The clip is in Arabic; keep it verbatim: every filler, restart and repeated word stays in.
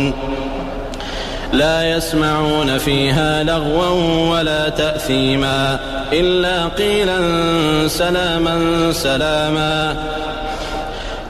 يعملون لا يسمعون فيها لغوا ولا تأثيما إلا قيلا سلاما سلاما